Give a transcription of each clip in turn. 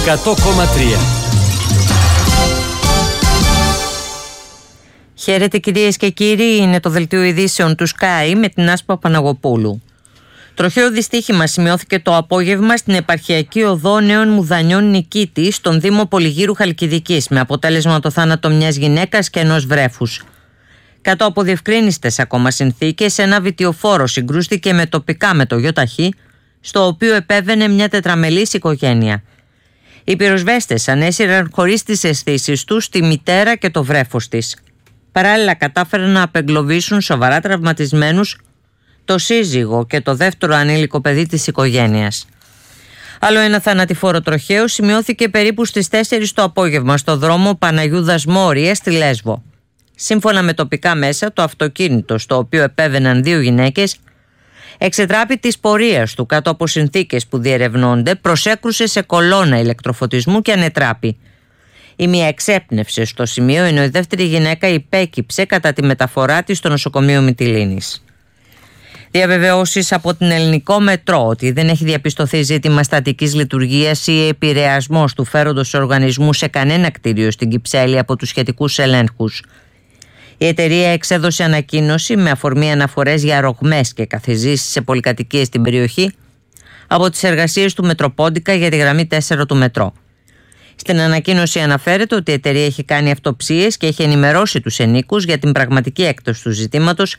100,3. Χαίρετε κυρίες και κύριοι, είναι το δελτίο ειδήσεων του Sky με την Άσπα Παναγοπούλου. Τροχαίο δυστύχημα σημειώθηκε το απόγευμα στην επαρχιακή οδό Νέων Μουδανιών Νικήτη στον Δήμο Πολυγύρου Χαλκιδικής, με αποτέλεσμα το θάνατο μιας γυναίκας και ενός βρέφους. Κάτω από διευκρίνιστες ακόμα συνθήκες, ένα βιτιοφόρο συγκρούστηκε με τοπικά με το ΙΟΤΑΧΗ, στο οποίο επέβαινε μια τετραμελής οικογένεια. Οι πυροσβέστες ανέσυραν χωρίς τις αισθήσεις τους τη μητέρα και το βρέφος της. Παράλληλα κατάφεραν να απεγκλωβίσουν σοβαρά τραυματισμένους το σύζυγο και το δεύτερο ανήλικο παιδί της οικογένειας. Άλλο ένα θανατηφόρο τροχαίο σημειώθηκε περίπου στις 4 το απόγευμα στο δρόμο Παναγιούδας Μόρια στη Λέσβο. Σύμφωνα με τοπικά μέσα, το αυτοκίνητο στο οποίο επέβαιναν 2 γυναίκες εξετράπη της πορείας του κάτω από συνθήκες που διερευνώνται, προσέκρουσε σε κολόνα ηλεκτροφωτισμού και ανετράπη. Η μία εξέπνευσε στο σημείο, ενώ η δεύτερη γυναίκα υπέκυψε κατά τη μεταφορά της στο νοσοκομείο Μυτιλήνης. Διαβεβαιώσεις από την Ελληνικό Μετρό ότι δεν έχει διαπιστωθεί ζήτημα στατικής λειτουργίας ή επηρεασμός του φέροντος οργανισμού σε κανένα κτίριο στην Κυψέλη από τους σχετικούς ελέγχους. Η εταιρεία εξέδωσε ανακοίνωση με αφορμή αναφορές για ρογμές και καθιζήσεις σε πολυκατοικίες στην περιοχή από τις εργασίες του Μετροπόντικα για τη γραμμή 4 του Μετρό. Στην ανακοίνωση αναφέρεται ότι η εταιρεία έχει κάνει αυτοψίες και έχει ενημερώσει τους ενοίκους για την πραγματική έκταση του ζητήματος,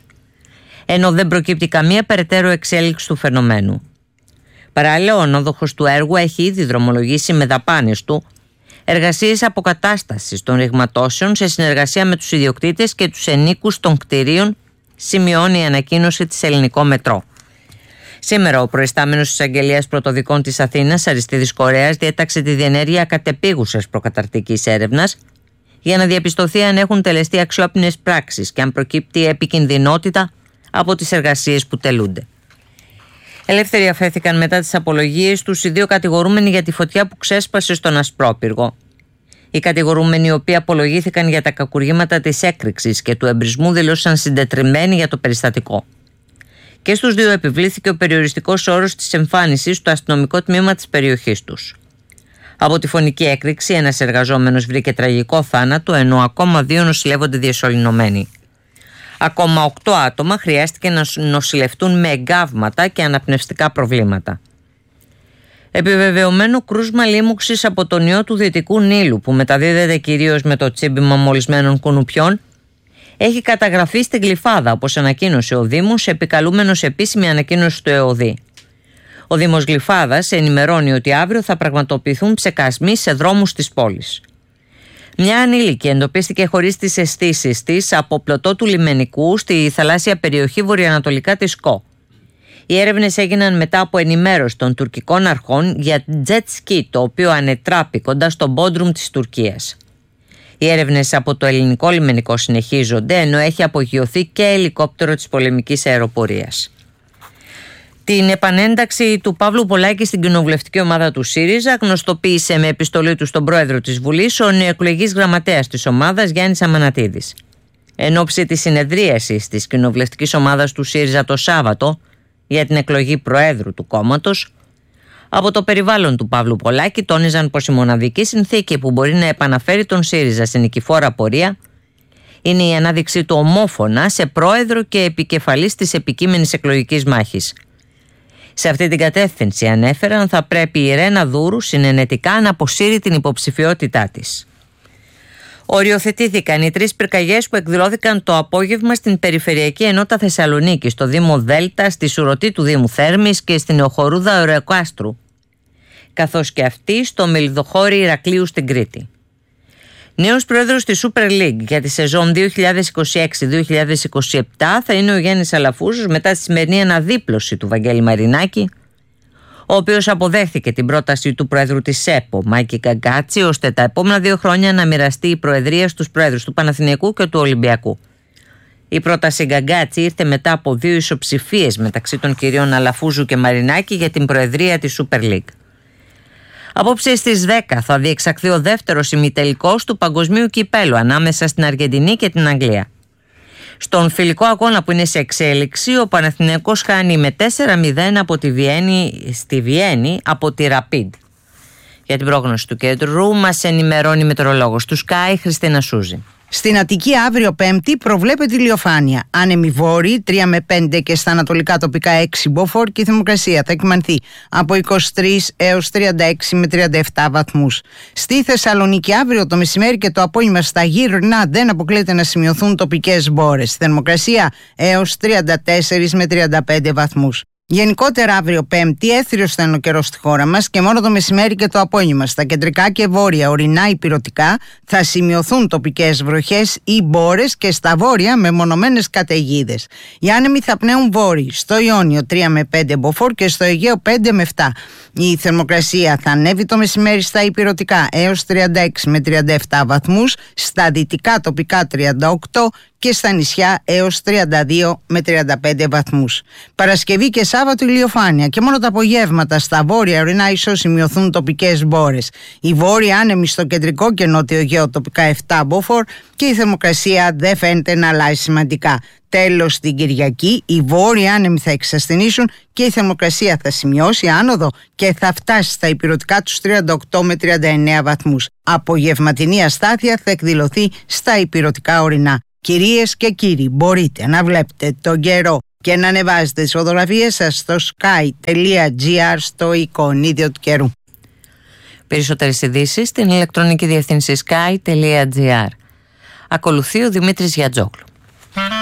ενώ δεν προκύπτει καμία περαιτέρω εξέλιξη του φαινομένου. Παράλληλα, ο ανώδοχος του έργου έχει ήδη δρομολογήσει με δαπάνες του εργασίες αποκατάστασης των ρηγματώσεων σε συνεργασία με τους ιδιοκτήτες και τους ενοίκους των κτηρίων, σημειώνει η ανακοίνωση της Ελληνικό Μετρό. Σήμερα, ο προϊστάμενος της Αγγελίας Πρωτοδικών της Αθήνας, Αριστίδης Κορέας, διέταξε τη διενέργεια κατεπίγουσας προκαταρκτικής έρευνας για να διαπιστωθεί αν έχουν τελεστεί αξιόπινες πράξεις και αν προκύπτει επικινδυνότητα από τις εργασίες που τελούνται. Ελεύθεροι αφέθηκαν μετά τις απολογίες τους οι 2 κατηγορούμενοι για τη φωτιά που ξέσπασε στον Ασπρόπυργο. Οι κατηγορούμενοι, οι οποίοι απολογήθηκαν για τα κακουργήματα της έκρηξης και του εμπρισμού, δηλώσαν συντετριμμένοι για το περιστατικό. Και στους 2 επιβλήθηκε ο περιοριστικός όρος της εμφάνισης στο αστυνομικό τμήμα της περιοχής τους. Από τη φωνική έκρηξη, ένας εργαζόμενος βρήκε τραγικό θάνατο, ενώ ακόμα 2 νοσηλεύονται διασωληνωμένοι. Ακόμα 8 άτομα χρειάστηκε να νοσηλευτούν με εγκάβματα και αναπνευστικά προβλήματα. Επιβεβαιωμένο κρούσμα λίμωξης από τον ιό του Δυτικού Νείλου, που μεταδίδεται κυρίως με το τσίμπημα μολυσμένων κουνουπιών, έχει καταγραφεί στην Γλυφάδα, όπως ανακοίνωσε ο Δήμος, επικαλούμενος επίσημη ανακοίνωση του ΕΟΔΗ. Ο Δήμος Γλυφάδας ενημερώνει ότι αύριο θα πραγματοποιηθούν ψεκασμοί σε δρόμους της πόλης. Μια ανήλικη εντοπίστηκε χωρίς τις αισθήσεις της από πλωτό του λιμενικού στη θαλάσσια περιοχή βορειοανατολικά της ΚΟ. Οι έρευνες έγιναν μετά από ενημέρωση των τουρκικών αρχών για jet ski, το οποίο ανετράπη κοντά στο Μπόντρουμ της Τουρκίας. Οι έρευνες από το ελληνικό λιμενικό συνεχίζονται, ενώ έχει απογειωθεί και ελικόπτερο της πολεμικής αεροπορίας. Την επανένταξη του Παύλου Πολάκη στην κοινοβουλευτική ομάδα του ΣΥΡΙΖΑ γνωστοποίησε με επιστολή του στον πρόεδρο της Βουλής ο νεοεκλεγής γραμματέας της ομάδας Γιάννης Αμανατίδης. Εν ώψη της συνεδρίασης της κοινοβουλευτικής ομάδας του ΣΥΡΙΖΑ το Σάββατο για την εκλογή προέδρου του κόμματος, από το περιβάλλον του Παύλου Πολάκη τόνιζαν πως η μοναδική συνθήκη που μπορεί να επαναφέρει τον ΣΥΡΙΖΑ στην νικηφόρα πορεία είναι η ανάδειξή του ομόφωνα σε πρόεδρο και επικεφαλής της επικείμενης εκλογικής μάχης. Σε αυτή την κατεύθυνση, ανέφεραν, θα πρέπει η Ρένα Δούρου συνενετικά να αποσύρει την υποψηφιότητά της. Οριοθετήθηκαν οι 3 πυρκαγιές που εκδηλώθηκαν το απόγευμα στην Περιφερειακή Ενότητα Θεσσαλονίκη, στο Δήμο Δέλτα, στη Σουρωτή του Δήμου Θέρμης και στην Οχορούδα Ωρεοκάστρου, καθώς και αυτή στο Μελιδοχώρι Ηρακλείου στην Κρήτη. Νέος πρόεδρος της Super League για τη σεζόν 2026-2027 θα είναι ο Γιάννης Αλαφούζος, μετά τη σημερινή αναδίπλωση του Βαγγέλη Μαρινάκη, ο οποίος αποδέχθηκε την πρόταση του πρόεδρου της ΕΠΟ, Μάκη Γκαγκάτση, ώστε τα επόμενα 2 χρόνια να μοιραστεί η προεδρία στους πρόεδρους του Παναθηναϊκού και του Ολυμπιακού. Η πρόταση Γκαγκάτση ήρθε μετά από 2 ισοψηφίες μεταξύ των κυρίων Αλαφούζου και Μαρινάκη για την προεδρία της Super League. Απόψε στις 10 θα διεξαχθεί ο δεύτερος ημιτελικός του Παγκοσμίου Κυπέλου ανάμεσα στην Αργεντινή και την Αγγλία. Στον φιλικό αγώνα που είναι σε εξέλιξη, ο Παναθηναϊκός χάνει με 4-0 από στη Βιέννη από τη Rapid. Για την πρόγνωση του κέντρου μας ενημερώνει η μετεωρολόγος του Sky, Χριστίνα Σούζη. Στην Αττική αύριο Πέμπτη προβλέπεται ηλιοφάνεια. Άνεμοι βόρειοι 3 με 5 και στα ανατολικά τοπικά 6 μποφόρ και η θερμοκρασία θα εκμανθεί από 23 έως 36 με 37 βαθμούς. Στη Θεσσαλονίκη αύριο το μεσημέρι και το απόγευμα στα γύρω-νά δεν αποκλείεται να σημειωθούν τοπικές μπόρες. Θερμοκρασία έως 34 με 35 βαθμούς. Γενικότερα αύριο Πέμπτη έθριος θα είναι ο καιρός στη χώρα μας και μόνο το μεσημέρι και το απόγευμα στα κεντρικά και βόρεια ορεινά υπηρωτικά θα σημειωθούν τοπικές βροχές ή μπόρες και στα βόρεια μεμονωμένες καταιγίδες. Οι άνεμοι θα πνέουν βόρειοι, στο Ιόνιο 3 με 5 μποφόρ και στο Αιγαίο 5 με 7. Η θερμοκρασία θα ανέβει το μεσημέρι στα υπηρωτικά έως 36 με 37 βαθμούς, στα δυτικά τοπικά 38 και στα νησιά έως 32 με 35 βαθμούς. Παρασκευή και Σάββατο ηλιοφάνεια και μόνο τα απογεύματα στα βόρεια ορεινά ίσως σημειωθούν τοπικές μπόρες. Οι βόρειοι άνεμοι στο κεντρικό και νότιο Αιγαίο τοπικά 7 μποφόρ και η θερμοκρασία δεν φαίνεται να αλλάζει σημαντικά. Τέλος, την Κυριακή οι βόρειοι άνεμοι θα εξασθενήσουν και η θερμοκρασία θα σημειώσει άνοδο και θα φτάσει στα υπηρωτικά τους 38 με 39 βαθμούς. Απογευματινή αστάθεια θα εκδηλωθεί στα υπηρωτικά ορεινά. Κυρίες και κύριοι, μπορείτε να βλέπετε τον καιρό και να ανεβάζετε τις φωτογραφίες σας στο sky.gr στο εικονίδιο του καιρού. Περισσότερες ειδήσεις στην ηλεκτρονική διεύθυνση sky.gr. Ακολουθεί ο Δημήτρης Γιατζόγλου.